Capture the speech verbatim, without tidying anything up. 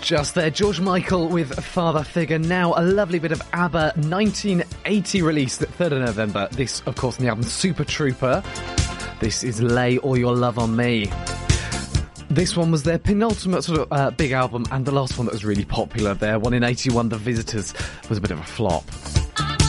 Just there, George Michael with Father Figure. Now, a lovely bit of ABBA, nineteen eighty release, third of November. This, of course, on the album Super Trooper. This is Lay All Your Love on Me. This one was their penultimate sort of uh, big album, and the last one that was really popular. Their one in eighty-one, The Visitors, was a bit of a flop.